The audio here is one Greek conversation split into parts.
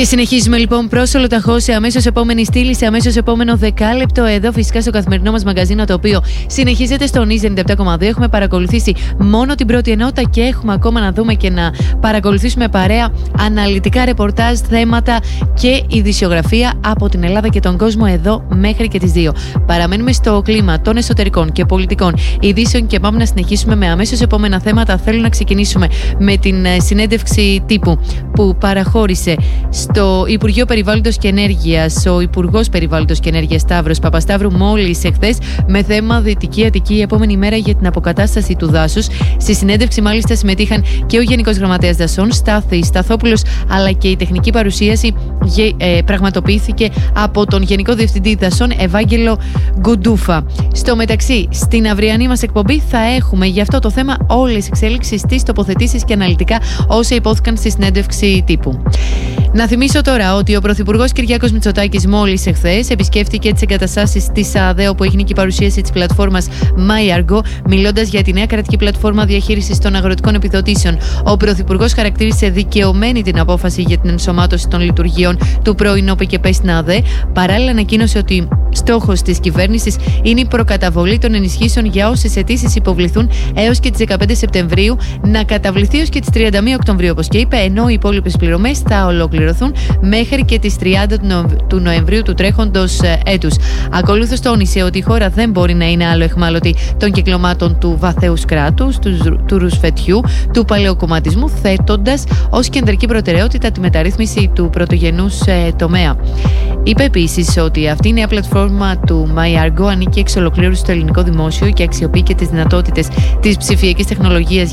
Και συνεχίζουμε λοιπόν προς ολοταχώ σε αμέσως επόμενη στήλη, σε αμέσως επόμενο δεκάλεπτο. Εδώ φυσικά στο καθημερινό μας μαγκαζίνο, το οποίο συνεχίζεται στον Easy 97,2. Έχουμε παρακολουθήσει μόνο την πρώτη ενότητα και έχουμε ακόμα να δούμε και να παρακολουθήσουμε παρέα αναλυτικά ρεπορτάζ, θέματα και ειδησιογραφία από την Ελλάδα και τον κόσμο εδώ μέχρι και τις 2. Παραμένουμε στο κλίμα των εσωτερικών και πολιτικών ειδήσεων και πάμε να συνεχίσουμε με αμέσως επόμενα θέματα. Θέλω να ξεκινήσουμε με την συνέντευξη τύπου που παραχώρησε στο Υπουργείο Περιβάλλοντος και Ενέργειας ο Υπουργός Περιβάλλοντος και Ενέργειας Σταύρος Παπασταύρου μόλις εχθές, με θέμα Δυτική Αττική, η επόμενη μέρα για την αποκατάσταση του δάσους. Στη συνέντευξη μάλιστα συμμετείχαν και ο Γενικός Γραμματέας Δασών Στάθης Σταθόπουλος, αλλά και η τεχνική παρουσίαση πραγματοποιήθηκε από τον Γενικό Διευθυντή Δασών Ευάγγελο Γκουντούφα. Στο μεταξύ, στην αυριανή μας εκπομπή θα έχουμε για αυτό το θέμα όλες τις εξέλιξεις, τις τοποθετήσεις και αναλυτικά όσα υπόθηκαν στη συνέντευξη τύπου. Να θυμίσω τώρα ότι ο Πρωθυπουργός Κυριάκος Μητσοτάκης μόλις εχθές επισκέφτηκε τις εγκαταστάσεις της ΑΔΕ, όπου έγινε και η παρουσίαση της πλατφόρμας MyArgo, μιλώντας για τη νέα κρατική πλατφόρμα διαχείρισης των αγροτικών επιδοτήσεων. Ο Πρωθυπουργός χαρακτήρισε δικαιωμένη την απόφαση για την ενσωμάτωση των λειτουργιών του πρώην ΟΠΕΚΕΠΕ στην ΑΔΕ. Παράλληλα, ανακοίνωσε ότι στόχος της κυβέρνησης είναι η προκαταβολή των ενισχύσεων για όσες αιτήσεις υποβληθούν έως και τις 15 Σεπτεμβρίου, να καταβληθεί έως και τις 31 Οκτωβρίου, όπως και είπε, ενώ οι υπόλοιπες πληρωμές θα ολοκληρωθούν μέχρι και τις 30 του Νοεμβρίου του τρέχοντος έτους. Ακολούθως τόνισε ότι η χώρα δεν μπορεί να είναι άλλο εχμάλωτη των κυκλωμάτων του βαθέους κράτους, του ρουσφετιού, του παλαιοκομματισμού, θέτοντας ως κεντρική προτεραιότητα τη μεταρρύθμιση του πρωτογενούς τομέα. Είπε επίσης ότι αυτή η νέα πλατφόρμα του MyArgo ανήκει εξ ολοκλήρου στο ελληνικό δημόσιο και αξιοποιεί και τις δυνατότητες της ψηφιακής τεχνολογίας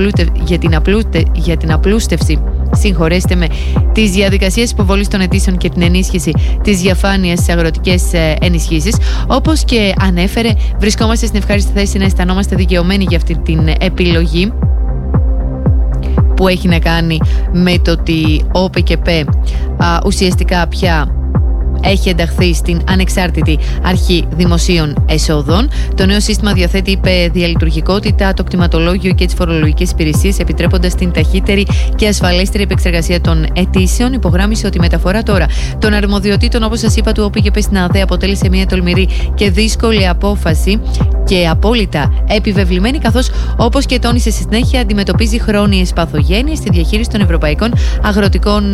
για την απλούστευση τις διαδικασίες υποβολής των αιτήσεων και την ενίσχυση της διαφάνειας στις αγροτικές ενισχύσεις. Όπως και ανέφερε, βρισκόμαστε στην ευχάριστη θέση να αισθανόμαστε δικαιωμένοι για αυτή την επιλογή που έχει να κάνει με το ότι ο ΟΠΕΚΕΠΕ ουσιαστικά πια έχει ενταχθεί στην ανεξάρτητη αρχή δημοσίων εσόδων. Το νέο σύστημα διαθέτει, είπε, διαλειτουργικότητα, το κτηματολόγιο και τις φορολογικές υπηρεσίες, επιτρέποντας την ταχύτερη και ασφαλέστερη επεξεργασία των αιτήσεων. Υπογράμμισε ότι η μεταφορά τώρα των αρμοδιοτήτων, όπως σας είπα, του ΟΠΕΚΕΠΕ στην ΑΔΕ αποτέλεσε μια τολμηρή και δύσκολη απόφαση και απόλυτα επιβεβλημένη, καθώς, όπως και τόνισε στη συνέχεια, αντιμετωπίζει χρόνιες παθογένειες στη διαχείριση των ευρωπαϊκών αγροτικών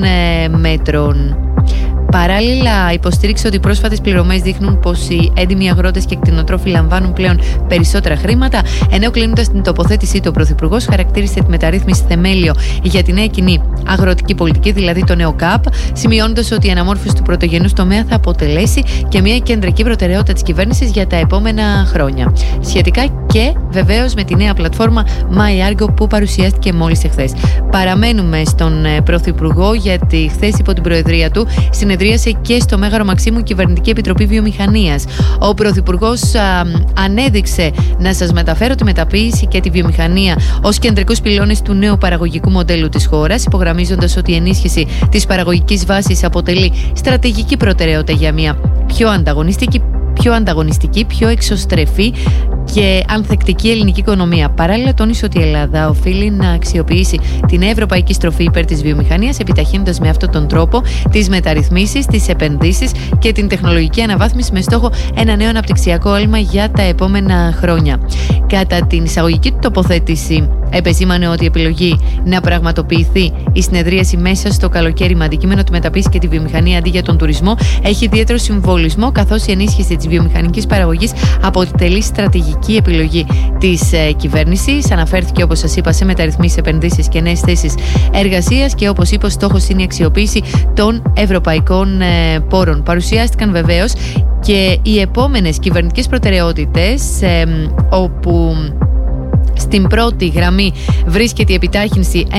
μέτρων. Παράλληλα, υποστήριξε ότι οι πρόσφατες πληρωμές δείχνουν πως οι έντιμοι αγρότες και κτηνοτρόφοι λαμβάνουν πλέον περισσότερα χρήματα. Ενώ κλείνοντας την τοποθέτησή του, ο Πρωθυπουργός χαρακτήρισε τη μεταρρύθμιση θεμέλιο για τη νέα κοινή αγροτική πολιτική, δηλαδή το νέο ΚΑΠ, σημειώνοντας ότι η αναμόρφωση του πρωτογενούς τομέα θα αποτελέσει και μια κεντρική προτεραιότητα της κυβέρνησης για τα επόμενα χρόνια. Σχετικά και βεβαίως με τη νέα πλατφόρμα MyArgo που παρουσιάστηκε μόλις εχθές. Παραμένουμε στον Πρωθυπουργό, γιατί χθες υπό την προεδρία του συνεδρίασε και στο Μέγαρο Μαξίμου Κυβερνητική Επιτροπή Βιομηχανίας. Ο Πρωθυπουργός ανέδειξε, να σας μεταφέρω, τη μεταποίηση και τη βιομηχανία ως κεντρικούς πυλώνες του νέου παραγωγικού μοντέλου της χώρας, υπογραμμίζοντας ότι η ενίσχυση της παραγωγικής βάσης αποτελεί στρατηγική προτεραιότητα για μια πιο ανταγωνιστική, πιο εξωστρεφή και ανθεκτική ελληνική οικονομία. Παράλληλα, τόνισε ότι η Ελλάδα οφείλει να αξιοποιήσει την ευρωπαϊκή στροφή υπέρ της βιομηχανίας, επιταχύνοντας με αυτόν τον τρόπο τις μεταρρυθμίσεις, τις επενδύσεις και την τεχνολογική αναβάθμιση, με στόχο ένα νέο αναπτυξιακό άλμα για τα επόμενα χρόνια. Κατά την εισαγωγική του τοποθέτηση, επεσήμανε ότι η επιλογή να πραγματοποιηθεί η συνεδρίαση μέσα στο καλοκαίρι με αντικείμενο τη μεταποίηση και τη βιομηχανία αντί για τον τουρισμό έχει ιδιαίτερο συμβολισμό, καθώς η ενίσχυση της βιομηχανικής παραγωγής αποτελεί στρατηγική επιλογή της κυβέρνησης. Αναφέρθηκε, όπως σας είπα, σε μεταρρυθμίσεις, επενδύσεις και νέες θέσεις εργασίας και, όπως είπα, στόχος είναι η αξιοποίηση των ευρωπαϊκών πόρων. Παρουσιάστηκαν βεβαίως και οι επόμενες κυβερνητικές προτεραιότητες, όπου στην πρώτη γραμμή βρίσκεται η επιτάχυνση